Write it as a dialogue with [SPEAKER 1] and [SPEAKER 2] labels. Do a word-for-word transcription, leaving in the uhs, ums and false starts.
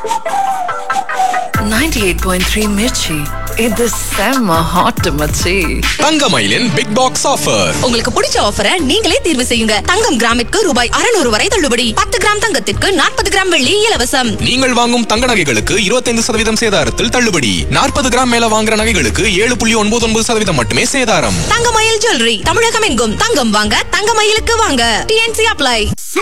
[SPEAKER 1] ninety-eight point three Mirchi. இது செம்ம hot மச்சி.
[SPEAKER 2] தங்கமயிலின் பிக் பாக்ஸ் ஆஃபர்.
[SPEAKER 3] உங்களுக்கு பிடிச்ச ஆஃபரை நீங்களே தேர்வு செய்யுங்க. தங்கம் கிராமிற்கு ரூபாய் அறுநூறு வரை தள்ளுபடி. பத்து கிராம் தங்கத்திற்கு நாற்பது கிராம் வெள்ளி இலவசம்.
[SPEAKER 2] நீங்கள் வாங்கும் தங்க நகைகளுக்கு இருபத்தைந்து சதவீதம் சேதாரத்தில் தள்ளுபடி. நாற்பது கிராம் மேல வாங்குற நகைகளுக்கு ஏழு புள்ளி ஒன்பது ஒன்பது சதவீதம் மட்டுமே சேதாரம்.
[SPEAKER 3] தங்கமயில் ஜுவல்லரி தமிழகம் எங்கும் தங்கம் வாங்க தங்கமயிலுக்கு வாங்க. T N C apply.